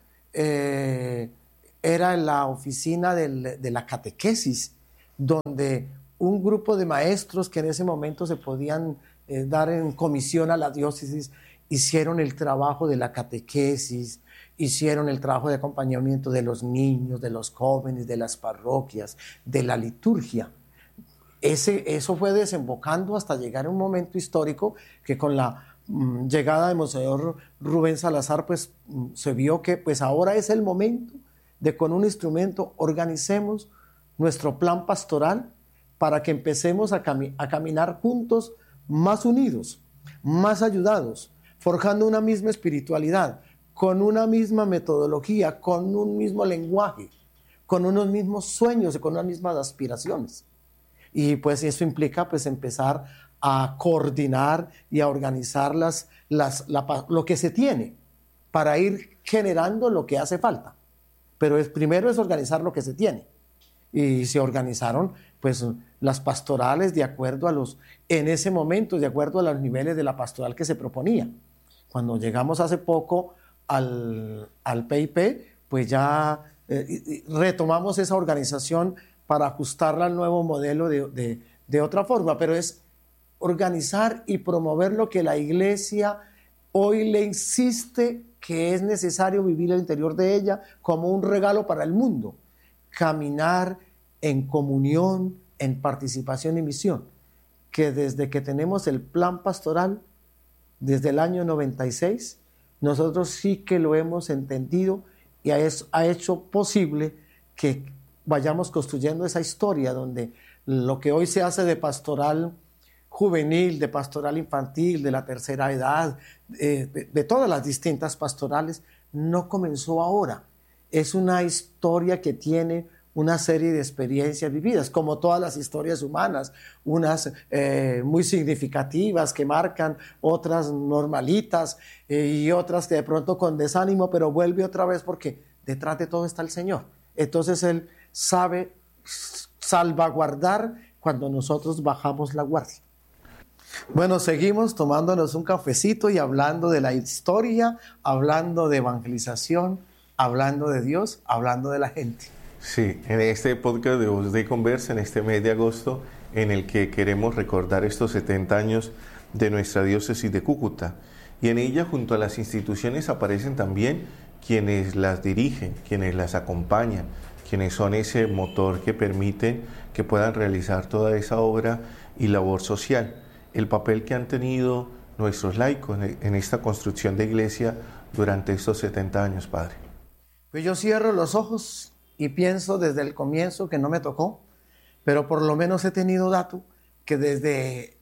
era la oficina de la catequesis, donde un grupo de maestros que en ese momento se podían dar en comisión a la diócesis, hicieron el trabajo de la catequesis, hicieron el trabajo de acompañamiento de los niños, de los jóvenes, de las parroquias, de la liturgia. Eso fue desembocando hasta llegar a un momento histórico que con la llegada de Monseñor Rubén Salazar, pues se vio que pues ahora es el momento de con un instrumento organicemos nuestro plan pastoral para que empecemos a caminar juntos, más unidos, más ayudados, forjando una misma espiritualidad, con una misma metodología, con un mismo lenguaje, con unos mismos sueños y con unas mismas aspiraciones. Y pues eso implica pues empezar a coordinar y a organizar lo que se tiene para ir generando lo que hace falta. Pero primero es organizar lo que se tiene. Y se organizaron pues las pastorales de acuerdo en ese momento, de acuerdo a los niveles de la pastoral que se proponía. Cuando llegamos hace poco al PIP, pues ya retomamos esa organización para ajustarla al nuevo modelo de otra forma, pero es organizar y promover lo que la Iglesia hoy le insiste que es necesario vivir al interior de ella como un regalo para el mundo. Caminar en comunión, en participación y misión, que desde que tenemos el plan pastoral, desde el año 96, nosotros sí que lo hemos entendido y ha hecho posible que vayamos construyendo esa historia donde lo que hoy se hace de pastoral juvenil, de pastoral infantil, de la tercera edad, de todas las distintas pastorales, no comenzó ahora. Es una historia que tiene una serie de experiencias vividas, como todas las historias humanas, unas muy significativas que marcan, otras normalitas y otras que de pronto con desánimo, pero vuelve otra vez porque detrás de todo está el Señor. Entonces Él sabe salvaguardar cuando nosotros bajamos la guardia. Bueno, seguimos tomándonos un cafecito y hablando de la historia, hablando de evangelización, hablando de Dios, hablando de la gente. Sí, en este podcast de Voz de Conversa, en este mes de agosto, en el que queremos recordar estos 70 años de nuestra diócesis de Cúcuta. Y en ella, junto a las instituciones, aparecen también quienes las dirigen, quienes las acompañan, quienes son ese motor que permite que puedan realizar toda esa obra y labor social. El papel que han tenido nuestros laicos en esta construcción de iglesia durante estos 70 años, Padre. Pues yo cierro los ojos y pienso desde el comienzo que no me tocó, pero por lo menos he tenido dato que desde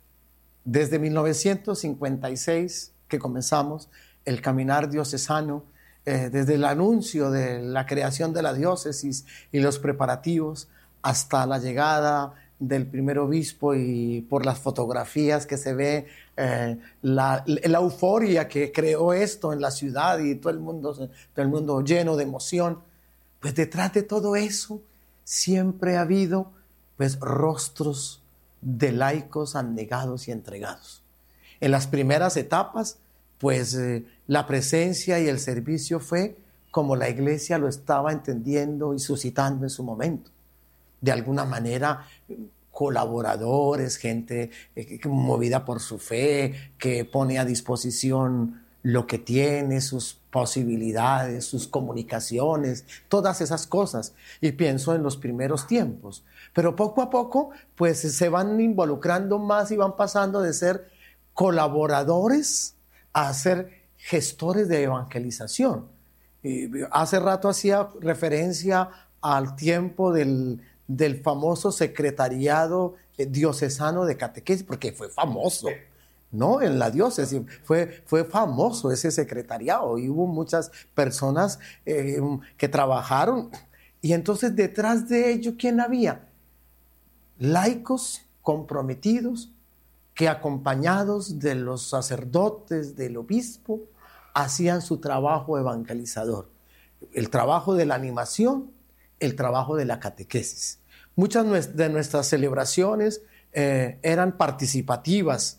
1956 que comenzamos el caminar diocesano, desde el anuncio de la creación de la diócesis y los preparativos hasta la llegada del primer obispo, y por las fotografías que se ve la euforia que creó esto en la ciudad y todo el mundo lleno de emoción, pues detrás de todo eso siempre ha habido pues rostros de laicos abnegados y entregados. En las primeras etapas pues la presencia y el servicio fue como la Iglesia lo estaba entendiendo y suscitando en su momento. De alguna manera, colaboradores, gente movida por su fe, que pone a disposición lo que tiene, sus posibilidades, sus comunicaciones, todas esas cosas. Y pienso en los primeros tiempos. Pero poco a poco, pues se van involucrando más y van pasando de ser colaboradores a ser gestores de evangelización. Hace rato hacía referencia al tiempo del famoso secretariado diocesano de catequesis, porque fue famoso, ¿no? En la diócesis fue famoso ese secretariado y hubo muchas personas que trabajaron. Y entonces detrás de ello, ¿quién había? Laicos comprometidos que, acompañados de los sacerdotes, del obispo, hacían su trabajo evangelizador. El trabajo de la animación, el trabajo de la catequesis. Muchas de nuestras celebraciones eran participativas,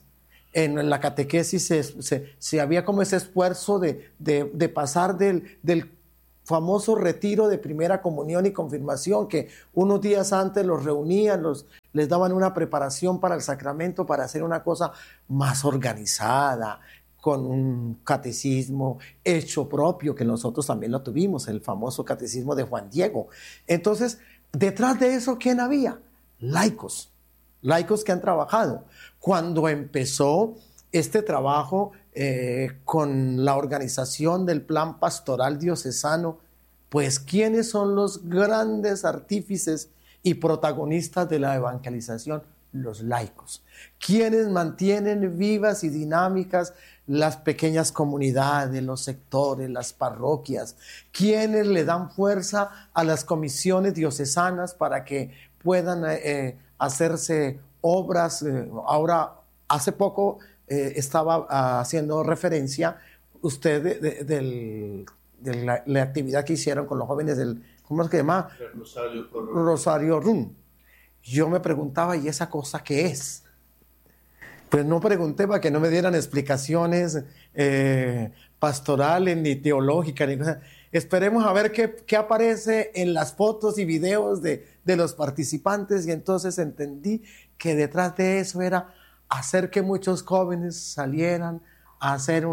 en la catequesis se había como ese esfuerzo de pasar del famoso retiro de primera comunión y confirmación, que unos días antes los reunían, les daban una preparación para el sacramento, para hacer una cosa más organizada, con un catecismo hecho propio, que nosotros también lo tuvimos, el famoso catecismo de Juan Diego. Entonces, detrás de eso, ¿quién había? Laicos que han trabajado. Cuando empezó este trabajo con la organización del Plan Pastoral Diocesano, pues ¿quiénes son los grandes artífices y protagonistas de la evangelización? Los laicos. ¿Quiénes mantienen vivas y dinámicas las pequeñas comunidades, los sectores, las parroquias? ¿Quiénes le dan fuerza a las comisiones diocesanas para que puedan hacerse obras? Ahora, hace poco estaba haciendo referencia usted de la actividad que hicieron con los jóvenes del, ¿cómo es que se llama? Rosario Run. Yo me preguntaba, ¿y esa cosa qué es? Pues no pregunté para que no me dieran explicaciones pastorales ni teológicas ni cosas. Esperemos a ver qué aparece en las fotos y videos de los participantes, y entonces entendí que detrás de eso era hacer que muchos jóvenes salieran a hacer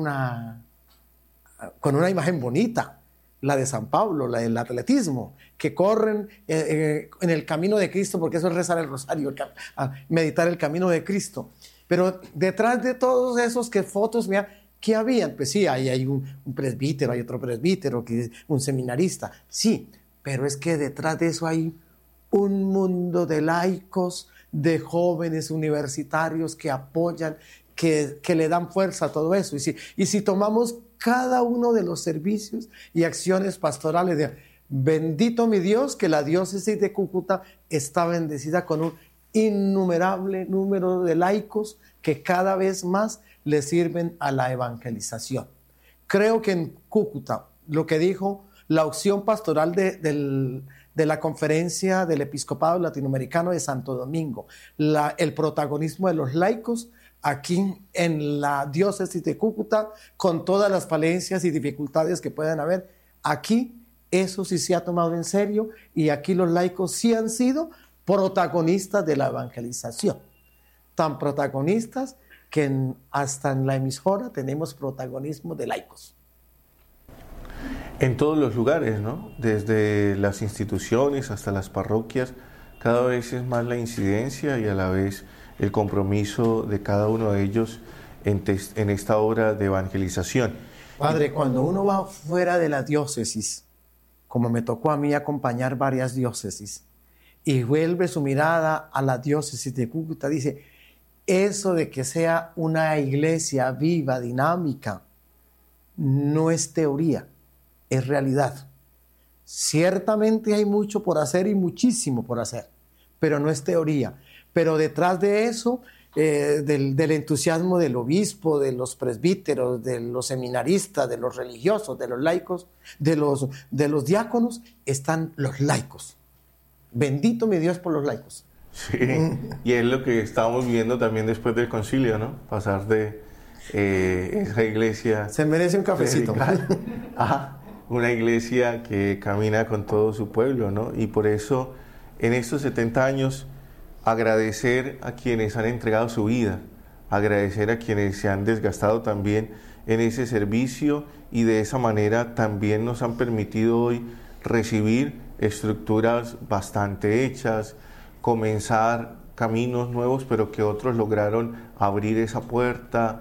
con una imagen bonita, la de San Pablo, la del atletismo, que corren en el camino de Cristo, porque eso es rezar el rosario, meditar el camino de Cristo. Pero detrás de todos esos fotos, mira, ¿qué habían? Pues sí, hay un presbítero, hay otro presbítero, un seminarista, sí, pero es que detrás de eso hay un mundo de laicos, de jóvenes universitarios que apoyan, que le dan fuerza a todo eso. Y si tomamos cada uno de los servicios y acciones pastorales, bendito mi Dios, que la diócesis de Cúcuta está bendecida con un innumerable número de laicos que cada vez más le sirven a la evangelización. Creo que en Cúcuta, lo que dijo la opción pastoral de la conferencia del Episcopado Latinoamericano de Santo Domingo, el protagonismo de los laicos aquí en la diócesis de Cúcuta, con todas las falencias y dificultades que puedan haber, aquí eso sí se ha tomado en serio, y aquí los laicos sí han sido protagonistas de la evangelización, tan protagonistas que hasta en la emisora tenemos protagonismo de laicos. En todos los lugares, ¿no? Desde las instituciones hasta las parroquias, cada vez es más la incidencia y a la vez el compromiso de cada uno de ellos en esta obra de evangelización. Padre, cuando uno va fuera de la diócesis, como me tocó a mí acompañar varias diócesis, y vuelve su mirada a la diócesis de Cúcuta, dice, eso de que sea una iglesia viva, dinámica, no es teoría, es realidad. Ciertamente hay mucho por hacer y muchísimo por hacer, pero no es teoría. Pero detrás de eso, del entusiasmo del obispo, de los presbíteros, de los seminaristas, de los religiosos, de los laicos, de los diáconos, están los laicos. Bendito mi Dios por los laicos. Sí, y es lo que estábamos viendo también después del concilio, ¿no? Pasar de esa iglesia... Se merece un cafecito. Una iglesia que camina con todo su pueblo, ¿no? Y por eso, en estos 70 años, agradecer a quienes han entregado su vida, agradecer a quienes se han desgastado también en ese servicio, y de esa manera también nos han permitido hoy recibir estructuras bastante hechas, comenzar caminos nuevos, pero que otros lograron abrir esa puerta,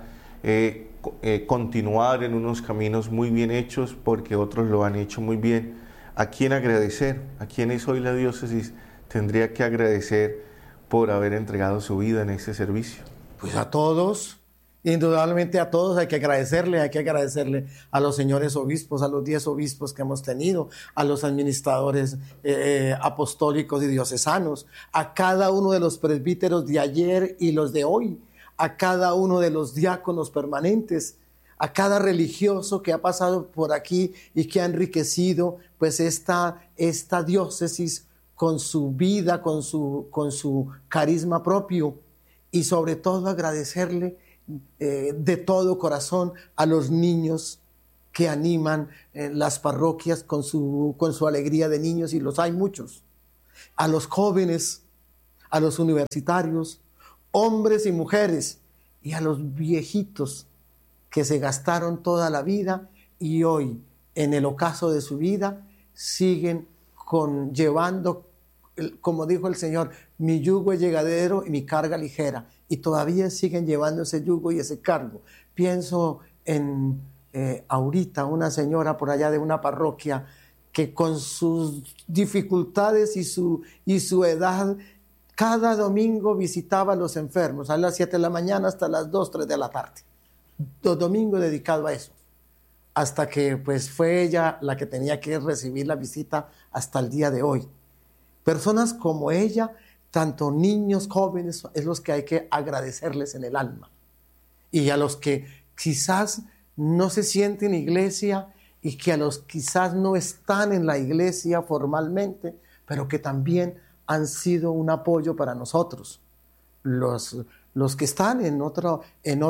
continuar en unos caminos muy bien hechos porque otros lo han hecho muy bien. ¿A quién agradecer? ¿A quiénes hoy la diócesis tendría que agradecer por haber entregado su vida en ese servicio? Pues a todos, indudablemente a todos hay que agradecerle a los señores obispos, a los 10 obispos que hemos tenido, a los administradores apostólicos y diocesanos, a cada uno de los presbíteros de ayer y los de hoy, a cada uno de los diáconos permanentes, a cada religioso que ha pasado por aquí y que ha enriquecido pues esta diócesis con su vida, con su carisma propio, y sobre todo agradecerle de todo corazón a los niños que animan las parroquias con su alegría de niños, y los hay muchos, a los jóvenes, a los universitarios, hombres y mujeres, y a los viejitos que se gastaron toda la vida y hoy, en el ocaso de su vida, siguen llevando, como dijo el Señor, mi yugo es llegadero y mi carga ligera, y todavía siguen llevando ese yugo y ese cargo. Pienso en ahorita una señora por allá de una parroquia que con sus dificultades y su edad, cada domingo visitaba a los enfermos a las 7 de la mañana hasta las 2, 3 de la tarde. Los domingos dedicado a eso. Hasta que pues fue ella la que tenía que recibir la visita hasta el día de hoy. Personas como ella, tanto niños, jóvenes, es los que hay que agradecerles en el alma. Y a los que quizás no se sienten iglesia y que a los quizás no están en la iglesia formalmente, pero que también han sido un apoyo para nosotros. Los que están en otra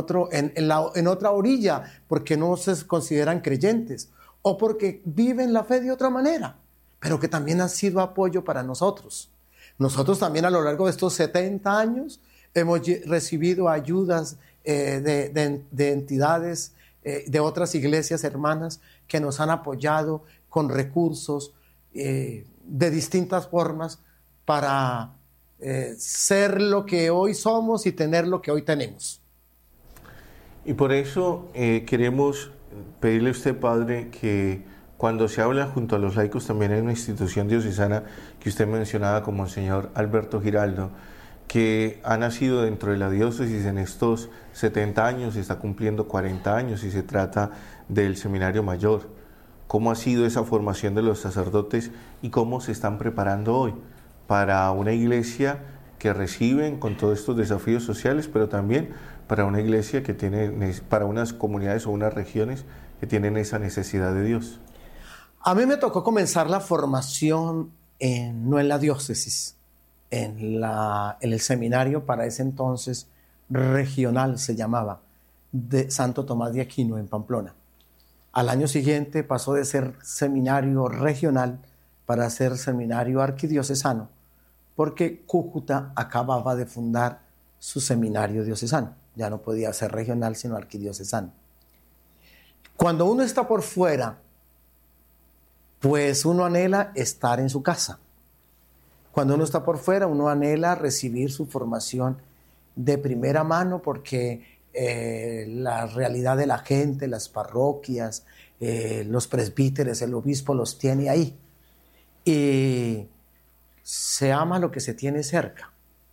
orilla porque no se consideran creyentes o porque viven la fe de otra manera, pero que también han sido apoyo para nosotros. Nosotros también a lo largo de estos 70 años hemos recibido ayudas de entidades, de otras iglesias hermanas que nos han apoyado con recursos de distintas formas para ser lo que hoy somos y tener lo que hoy tenemos. Y por eso queremos pedirle a usted, Padre, que cuando se habla junto a los laicos también hay una institución diocesana que usted mencionaba como el Monseñor Alberto Giraldo, que ha nacido dentro de la diócesis en estos 70 años, está cumpliendo 40 años y se trata del Seminario Mayor. ¿Cómo ha sido esa formación de los sacerdotes y cómo se están preparando hoy para una iglesia que reciben con todos estos desafíos sociales, pero también para una iglesia que tiene, para unas comunidades o unas regiones que tienen esa necesidad de Dios? A mí me tocó comenzar la formación no en la diócesis, en el seminario para ese entonces regional se llamaba, de Santo Tomás de Aquino en Pamplona. Al año siguiente pasó de ser seminario regional para ser seminario arquidiocesano, porque Cúcuta acababa de fundar su seminario diocesano. Ya no podía ser regional, sino arquidiocesano. Cuando uno está por fuera, pues uno anhela estar en su casa. Cuando uno está por fuera, uno anhela recibir su formación de primera mano, porque la realidad de la gente, las parroquias, los presbíteros, el obispo los tiene ahí. Y se ama lo que se tiene cerca.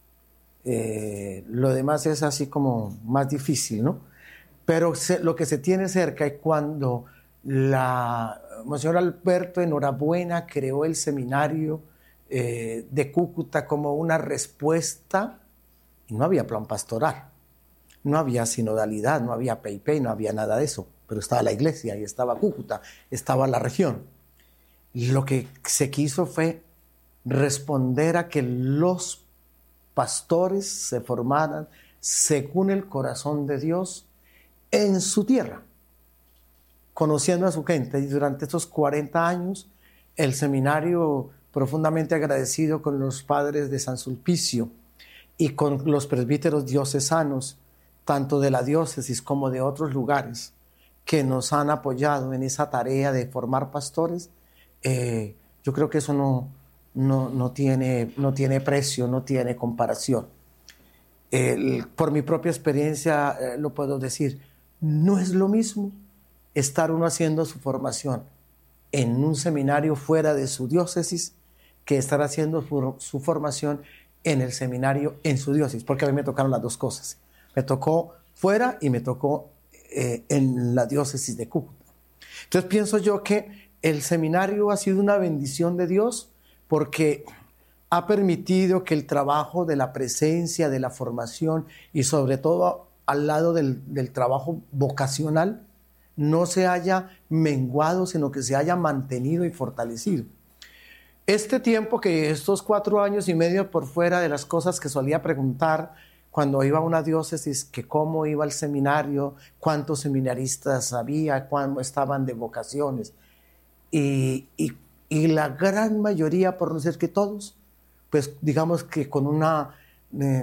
Lo demás es así como más difícil, ¿no? Pero lo que se tiene cerca es cuando Monseñor Alberto, enhorabuena, creó el seminario de Cúcuta como una respuesta, y no había plan pastoral, no había sinodalidad, no había PIP, no había nada de eso, pero estaba la iglesia y estaba Cúcuta, estaba la región. Y lo que se quiso fue responder a que los pastores se formaran según el corazón de Dios en su tierra, conociendo a su gente. Y durante estos 40 años, el seminario, profundamente agradecido con los padres de San Sulpicio y con los presbíteros diocesanos, tanto de la diócesis como de otros lugares, que nos han apoyado en esa tarea de formar pastores, yo creo que eso no tiene precio, no tiene comparación. Por mi propia experiencia lo puedo decir, no es lo mismo estar uno haciendo su formación en un seminario fuera de su diócesis que estar haciendo su formación en el seminario en su diócesis, porque a mí me tocaron las dos cosas. Me tocó fuera y me tocó en la diócesis de Cúcuta. Entonces pienso yo que el seminario ha sido una bendición de Dios, porque ha permitido que el trabajo de la presencia, de la formación y sobre todo al lado del trabajo vocacional no se haya menguado, sino que se haya mantenido y fortalecido. Este tiempo, que estos 4 años y medio por fuera de las cosas que solía preguntar cuando iba a una diócesis, que cómo iba al seminario, cuántos seminaristas había, cuándo estaban de vocaciones. Y la gran mayoría, por no decir que todos, pues digamos que con una